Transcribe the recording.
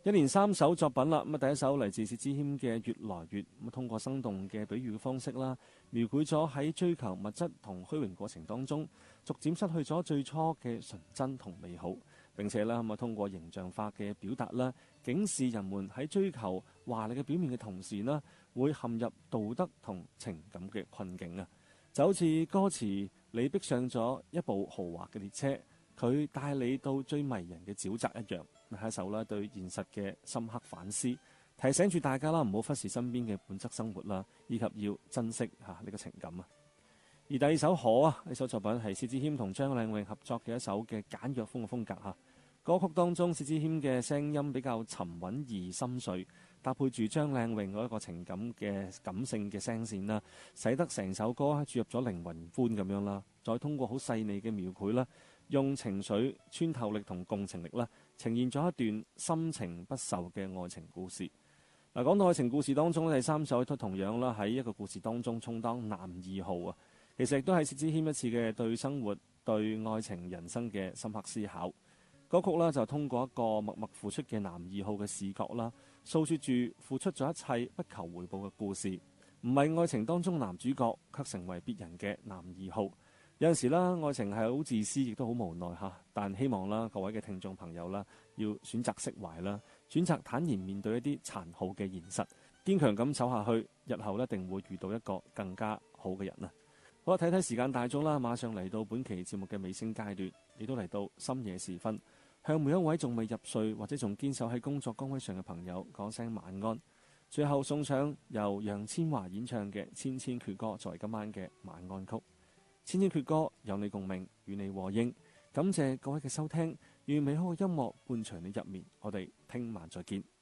一連3首作品啦，第一首嚟自薛之謙嘅《越來越》，通過生動嘅比喻嘅方式啦，描繪咗喺追求物質同虛榮過程當中，逐漸失去咗最初嘅純真同美好。並且啦，通過形象化嘅表達啦，警示人們喺追求華麗嘅表面嘅同時呢，會陷入道德同情感嘅困境啊！就好似歌詞，你逼上咗一部豪華嘅列車，佢帶你到最迷人嘅沼澤一樣。係一首啦對現實嘅深刻反思，提醒住大家啦，唔好忽視身邊嘅本質生活啦，以及要珍惜呢個情感啊。而第二首《可》啊，呢首作品係薛之謙同張靚穎合作嘅一首嘅簡約風嘅風格嚇。歌曲當中，薛之謙嘅聲音比較沉穩而深邃，搭配住張靚穎嗰一個情感嘅感性嘅聲線啦，使得成首歌注入咗靈魂般咁樣啦。再通過好細膩嘅描繪啦，用情緒穿透力同共情力啦，呈現咗一段深情不壽嘅愛情故事。嗱，講到愛情故事當中，第3首都同樣啦喺一個故事當中充當男二號啊。其實亦都係薛之謙一次嘅對生活、對愛情、人生嘅深刻思考。歌曲啦就通過一個默默付出嘅男二號嘅視角啦，訴說住付出咗一切不求回報嘅故事。唔係愛情當中男主角，卻成為別人嘅男二號。有陣時啦，愛情係好自私，亦都好無奈嚇。但希望啦，各位嘅聽眾朋友啦，要選擇釋懷啦，選擇坦然面對一啲殘酷嘅現實，堅強咁走下去，日後一定會遇到一個更加好嘅人啊！好啦，睇睇時間大鐘啦，馬上嚟到本期節目嘅尾聲階段，亦都嚟到深夜時分，向每一位仲未入睡或者仲堅守喺工作崗位上嘅朋友講聲晚安。最後送上由楊千嬅演唱嘅《千千闕歌》作為今晚嘅晚安曲。千千闕歌有你共鳴，與你和應。感謝各位嘅收聽，願美好嘅音樂伴隨你入眠。我哋聽晚再見。